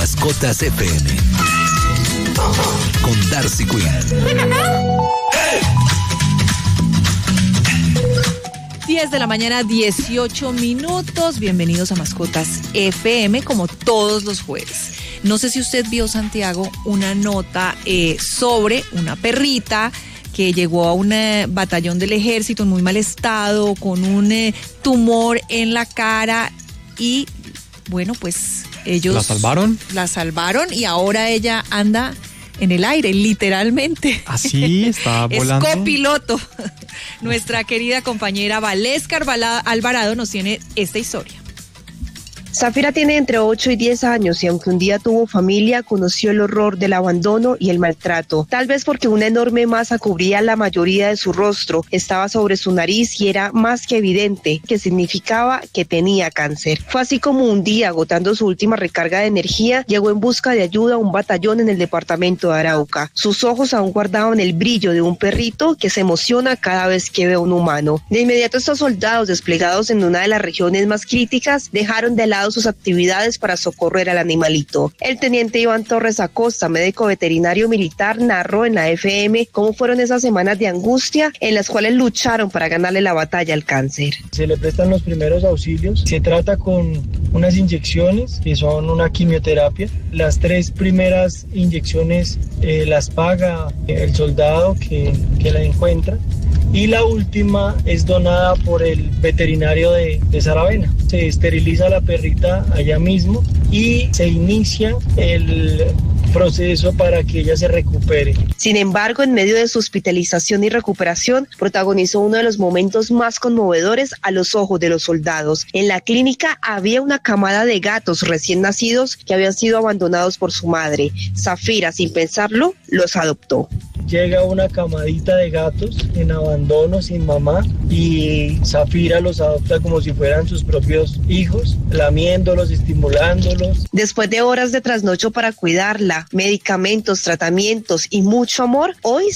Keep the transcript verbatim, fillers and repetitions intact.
Mascotas F M con Darcy Quinn. diez de la mañana, dieciocho minutos. Bienvenidos a Mascotas F M, como todos los jueves. No sé si usted vio, Santiago, una nota eh, sobre una perrita que llegó a un eh, batallón del ejército en muy mal estado, con un eh, tumor en la cara y, bueno, pues ellos... ¿La salvaron? La salvaron y ahora ella anda en el aire, literalmente. Así está volando. Es copiloto. Nuestra querida compañera Valesca Alvarado nos tiene esta historia. Zafira tiene entre ocho y diez años y aunque un día tuvo familia, conoció el horror del abandono y el maltrato. Tal vez porque una enorme masa cubría la mayoría de su rostro, estaba sobre su nariz y era más que evidente que significaba que tenía cáncer. Fue así como un día, agotando su última recarga de energía, llegó en busca de ayuda a un batallón en el departamento de Arauca. Sus ojos aún guardaban el brillo de un perrito que se emociona cada vez que ve a un humano. De inmediato estos soldados desplegados en una de las regiones más críticas dejaron de lado sus actividades para socorrer al animalito. El teniente Iván Torres Acosta, médico veterinario militar, narró en la F M cómo fueron esas semanas de angustia en las cuales lucharon para ganarle la batalla al cáncer. Se le prestan los primeros auxilios, se trata con unas inyecciones que son una quimioterapia. Las tres primeras inyecciones eh, las paga el soldado que, que la encuentra. Y la última es donada por el veterinario de, de Saravena. Se esteriliza la perrita allá mismo y se inicia el proceso para que ella se recupere. Sin embargo, en medio de su hospitalización y recuperación, protagonizó uno de los momentos más conmovedores a los ojos de los soldados. En la clínica había una camada de gatos recién nacidos que habían sido abandonados por su madre. Zafira, sin pensarlo, los adoptó. Llega una camadita de gatos en abandono, sin mamá, y Zafira los adopta como si fueran sus propios hijos, lamiéndolos, estimulándolos. Después de horas de trasnocho para cuidarla, medicamentos, tratamientos y mucho amor, hoy